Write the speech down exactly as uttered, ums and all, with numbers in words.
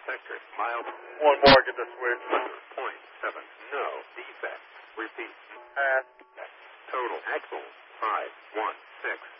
sector. Mild. One more, get the switch. Point seven. No. Defect. Repeat. Pass. Total. Axle. Five. One. Six.